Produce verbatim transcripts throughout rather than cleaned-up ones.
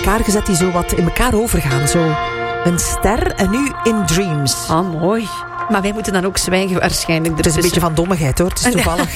elkaar gezet die zo wat in elkaar overgaan. Zo een ster en nu In Dreams. Ah, mooi. Maar wij moeten dan ook zwijgen waarschijnlijk. Het is een beetje van dommigheid hoor, het is toevallig.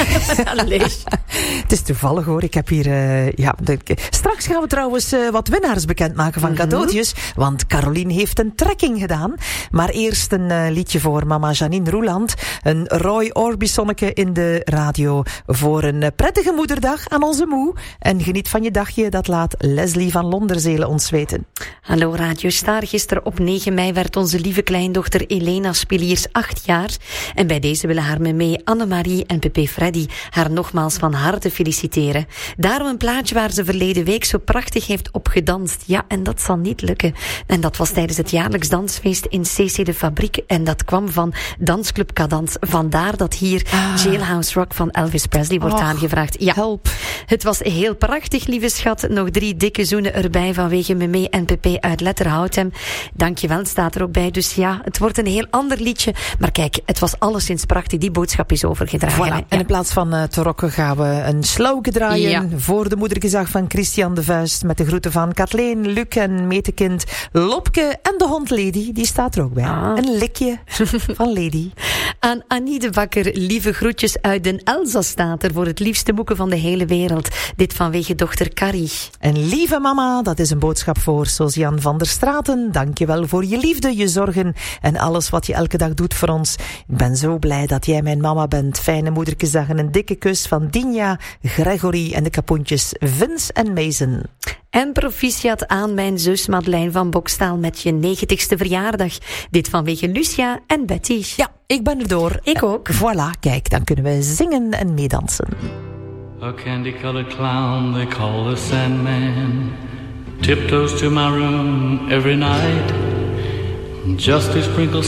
Het is toevallig hoor, ik heb hier... Uh, ja, de, straks gaan we trouwens uh, wat winnaars bekendmaken van mm-hmm. cadeautjes. Want Caroline heeft een trekking gedaan. Maar eerst een uh, liedje voor mama Janine Roeland. Een Roy Orbisonneke in de radio. Voor een uh, prettige moederdag aan onze moe. En geniet van je dagje, dat laat Leslie van Londerzelen ons weten. Hallo Radio Star. Gisteren op negen mei werd onze lieve kleindochter Elena Spiliers acht jaar. En bij deze willen haar memee Annemarie en Pepe Freddy haar nogmaals van harte feliciteren. Daarom een plaatje waar ze verleden week zo prachtig heeft opgedanst. Ja, en dat zal niet lukken. En dat was tijdens het jaarlijks dansfeest in C C de Fabriek. En dat kwam van Dansclub Cadans. Vandaar dat hier ah. Jailhouse Rock van Elvis Presley wordt oh, aangevraagd. Ja, help. Het was heel prachtig, lieve schat. Nog drie dikke zoenen erbij vanwege memee en Pepe uit Letterhoutem. Dankjewel, staat er ook bij. Dus ja, het wordt een heel ander liedje. Maar kijk, het was alleszins prachtig. Die boodschap is overgedragen. Voilà. En in plaats van uh, te rocken gaan we een slogan draaien. Ja. Voor de moedergezag van Christian de Vuist. Met de groeten van Kathleen, Luc en Metekind, Lopke en de hond Lady. Die staat er ook bij. Ah. Een likje van Lady. Aan Annie de Bakker, lieve groetjes uit den Elzas staat er. Voor het liefste boeken van de hele wereld. Dit vanwege dochter Carrie. En lieve mama, dat is een boodschap voor Sosian van der Straten. Dank je wel voor je liefde, je zorgen en alles wat je elke dag doet voor ons. Ik ben zo blij dat jij mijn mama bent. Fijne moederkesdag en een dikke kus van Dinja, Gregory en de kapoentjes Vince en Mason. En proficiat aan mijn zus Madeleine van Bokstaal met je negentigste verjaardag. Dit vanwege Lucia en Betty. Ja, ik ben er door. Ik ook. Voilà, kijk, dan kunnen we zingen en meedansen. A candy-colored clown they call the Sandman tiptoes to my room every night just to sprinkle